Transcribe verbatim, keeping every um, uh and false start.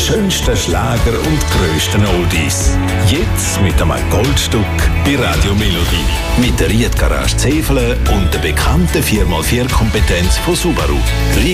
schönsten Schlager und grössten Oldies. Jetzt mit einem Goldstück bei Radio Melodie. Mit der Ried Garage Zefele und der bekannten vier mal vier Kompetenz von Subaru.